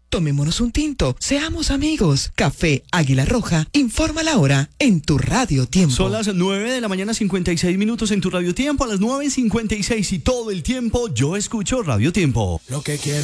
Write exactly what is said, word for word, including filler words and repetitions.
Tomémonos un tinto, seamos amigos. Café Águila Roja, informa la hora en tu Radio Tiempo. Son las nueve de la mañana, cincuenta y seis minutos en tu Radio Tiempo. A las nueve cincuenta y seis y todo el tiempo yo escucho Radio Tiempo. Lo que quiero